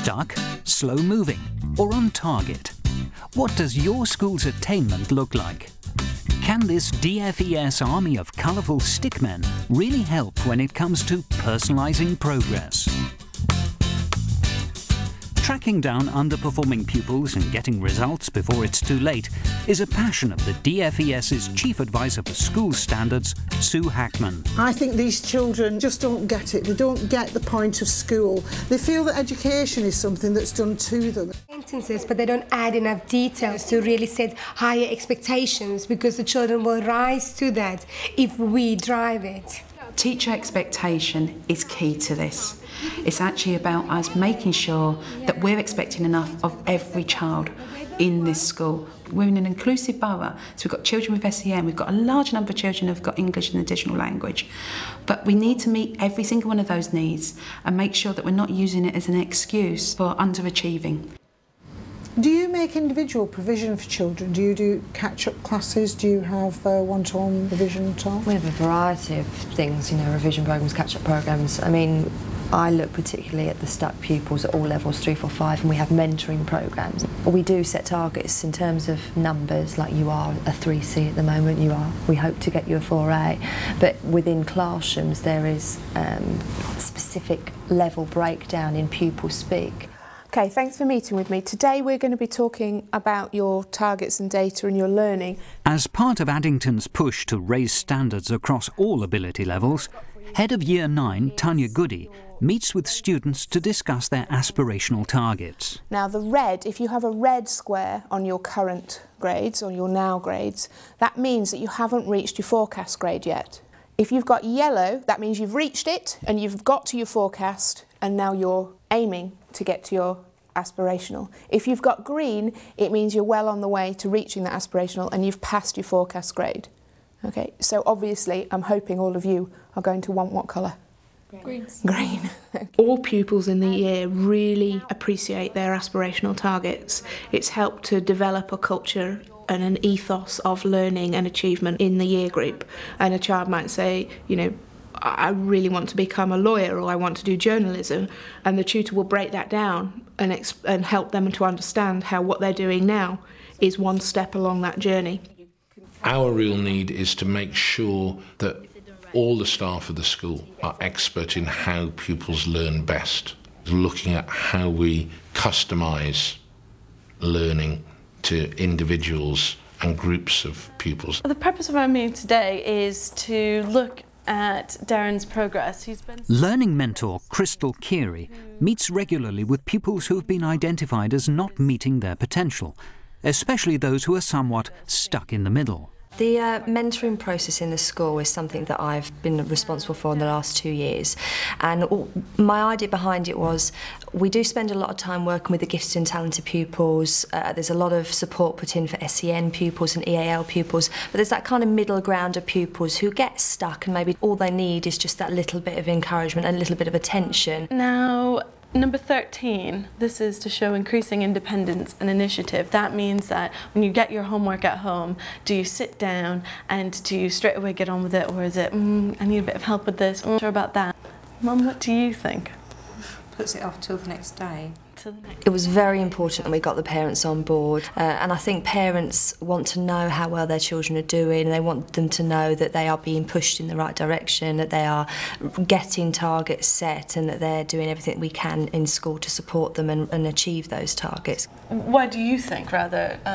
stuck, slow moving, or on target? What does your school's attainment look like? Can this DFES army of colourful stickmen really help when it comes to personalising progress? Tracking down underperforming pupils and getting results before it's too late is a passion of the DFES's Chief Advisor for School Standards, Sue Hackman. I think these children just don't get it. They don't get the point of school. They feel that education is something that's done to them. Sentences, but they don't add enough details to really set higher expectations, because the children will rise to that if we drive it. Teacher expectation is key to this. It's actually about us making sure that we're expecting enough of every child in this school. We're in an inclusive borough, so we've got children with SEN, we've got a large number of children who've got English as an additional language. But we need to meet every single one of those needs and make sure that we're not using it as an excuse for underachieving. Do you make individual provision for children? Do you do catch-up classes? Do you have one-to-one provision at all? We have a variety of things, you know, revision programmes, catch-up programmes. I mean, I look particularly at the stuck pupils at all levels, 3, 4, 5, and we have mentoring programmes. We do set targets in terms of numbers, like you are a 3C at the moment, we hope to get you a 4A, but within classrooms there is specific level breakdown in pupil speak. Okay, thanks for meeting with me. Today we're going to be talking about your targets and data and your learning. As part of Addington's push to raise standards across all ability levels, Head of Year 9, Tanya Goody, meets with students to discuss their aspirational targets. Now the red, if you have a red square on your current grades or your now grades, that means that you haven't reached your forecast grade yet. If you've got yellow, that means you've reached it and you've got to your forecast and now you're aiming to get to your aspirational. If you've got green, it means you're well on the way to reaching that aspirational and you've passed your forecast grade. Okay, so obviously I'm hoping all of you are going to want what colour? Green. Green. All pupils in the year really appreciate their aspirational targets. It's helped to develop a culture and an ethos of learning and achievement in the year group. And a child might say, you know, I really want to become a lawyer or I want to do journalism, and the tutor will break that down and help them to understand how what they're doing now is one step along that journey. Our real need is to make sure that all the staff of the school are expert in how pupils learn best, looking at how we customise learning to individuals and groups of pupils. The purpose of our meeting today is to look at Darren's progress. Learning mentor Crystal Keary meets regularly with pupils who have been identified as not meeting their potential, especially those who are somewhat stuck in the middle. The mentoring process in the school is something that I've been responsible for in the last 2 years, and my idea behind it was we do spend a lot of time working with the gifted and talented pupils. There's a lot of support put in for SEN pupils and EAL pupils, but there's that kind of middle ground of pupils who get stuck and maybe all they need is just that little bit of encouragement and a little bit of attention. Now, number 13, this is to show increasing independence and initiative. That means that when you get your homework at home, do you sit down and do you straight away get on with it, or is it, I need a bit of help with this, I'm not sure about that. Mum, what do you think? Puts it off till the next day. It was very important that we got the parents on board, and I think parents want to know how well their children are doing, and they want them to know that they are being pushed in the right direction, that they are getting targets set, and that they're doing everything we can in school to support them and achieve those targets. Why do you think, rather,